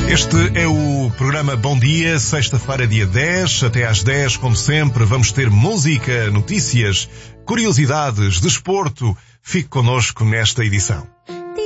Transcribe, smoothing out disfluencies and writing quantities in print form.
Este é o programa Bom Dia, sexta-feira, dia 10, até às 10, como sempre, vamos ter música, notícias, curiosidades, desporto. Fique connosco nesta edição.